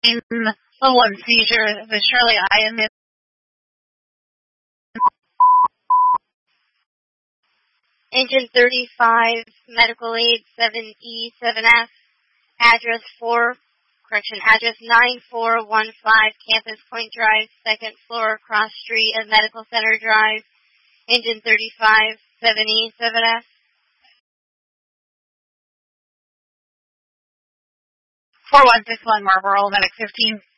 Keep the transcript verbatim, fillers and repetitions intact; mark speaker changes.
Speaker 1: level one seizure, the Shirley I am in.
Speaker 2: Engine thirty-five, medical aid seven E seven F, address four, correction, address nine four one five, Campus Point Drive, second floor, cross street at Medical Center Drive, engine thirty-five, seven E seven F.
Speaker 1: four one six one Marlboro, Medic fifteen.